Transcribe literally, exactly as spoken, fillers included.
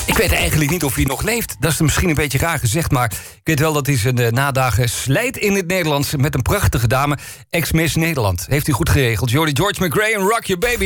Ik weet eigenlijk niet of hij nog leeft. Dat is misschien een beetje raar gezegd, maar ik weet wel dat hij zijn uh, nadagen slijt in het Nederlands met een prachtige dame. Ex-Miss Nederland. Heeft hij goed geregeld. Jody George McRae en Rock Your Baby.